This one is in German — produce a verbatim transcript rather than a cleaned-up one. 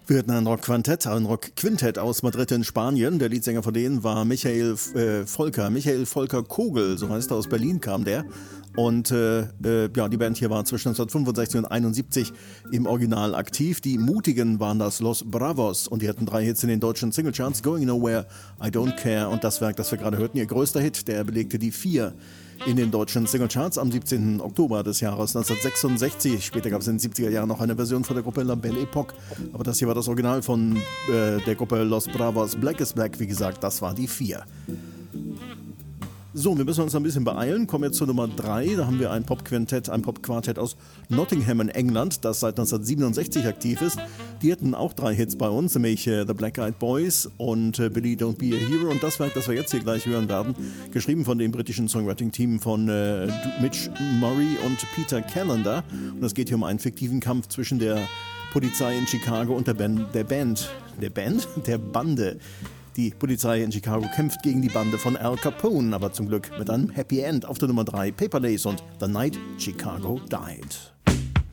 Wir hatten ein Rock-Quintett, ein Rock-Quintett aus Madrid in Spanien. Der Leadsänger von denen war Michael äh, Volker. Michael Volker Kogel, so heißt er, aus Berlin kam der. Und äh, äh, ja, die Band hier war zwischen neunzehnhundertfünfundsechzig und einundsiebzig im Original aktiv. Die Mutigen waren das Los Bravos und die hatten drei Hits in den deutschen Singlecharts. Going Nowhere, I Don't Care und das Werk, das wir gerade hörten, ihr größter Hit, der belegte die vier in den deutschen Singlecharts am siebzehnten Oktober des Jahres neunzehnhundertsechsundsechzig. Später gab es in den siebziger Jahren noch eine Version von der Gruppe La Belle Époque. Aber das hier war das Original von äh, der Gruppe Los Bravos. Black is Black, wie gesagt, das war die vier. So, wir müssen uns ein bisschen beeilen. Kommen jetzt zur Nummer drei. Da haben wir ein Pop-Quintett, ein Pop-Quartett aus Nottingham in England, das seit neunzehnhundertsiebenundsechzig aktiv ist. Die hatten auch drei Hits bei uns, nämlich äh, The Black Eyed Boys und äh, Billy Don't Be a Hero. Und das Werk, das wir jetzt hier gleich hören werden, geschrieben von dem britischen Songwriting-Team von äh, Mitch Murray und Peter Callender. Und es geht hier um einen fiktiven Kampf zwischen der Polizei in Chicago und der Band, der Band, der Band, der Bande. Die Polizei in Chicago kämpft gegen die Bande von Al Capone, aber zum Glück mit einem Happy End auf der Nummer drei, Paper Days und The Night Chicago Died.